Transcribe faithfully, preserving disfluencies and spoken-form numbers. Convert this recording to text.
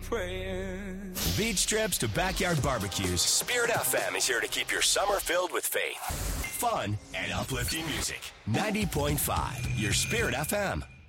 praying. Beach trips to backyard barbecues, Spirit F M is here to keep your summer filled with faith, fun, and uplifting music. ninety point five, your Spirit F M.